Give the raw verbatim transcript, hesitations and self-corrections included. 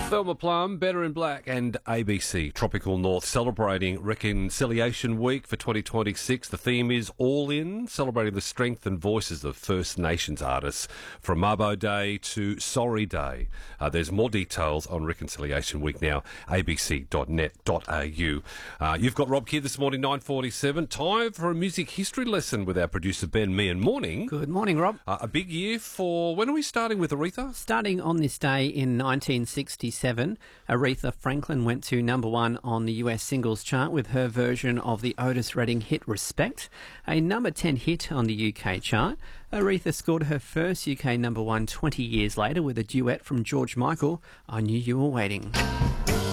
Thelma Plum, Better in Black, and A B C Tropical North celebrating Reconciliation Week for twenty twenty-six. The theme is All In, celebrating the strength and voices of First Nations artists from Mabo Day to Sorry Day. Uh, there's more details on Reconciliation Week now, a b c dot net dot a u. Uh, you've got Rob Kidd this morning, nine forty-seven. Time for a music history lesson with our producer Ben Meehan. Morning. Good morning, Rob. Uh, a big year for... When are we starting with Aretha? Starting on this day in nineteen sixty-seven, Aretha Franklin went to number one on the U S singles chart with her version of the Otis Redding hit Respect, a number ten hit on the U K chart. Aretha scored her first U K number one twenty years later with a duet from George Michael, I Knew You Were Waiting.